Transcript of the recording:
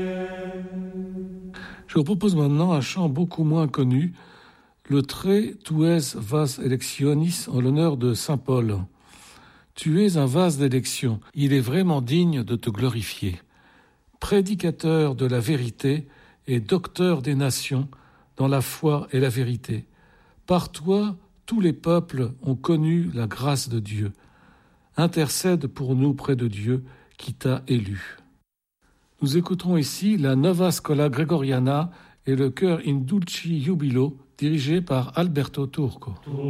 Je vous propose maintenant un chant beaucoup moins connu, le Tre tues vas electionis, en l'honneur de saint Paul. Tu es un vase d'élection, il est vraiment digne de te glorifier. Prédicateur de la vérité et docteur des nations dans la foi et la vérité. Par toi, tous les peuples ont connu la grâce de Dieu. Intercède pour nous près de Dieu qui t'a élu. Nous écouterons ici la Nova Scola Gregoriana et le chœur In Dulci Jubilo dirigé par Alberto Turco.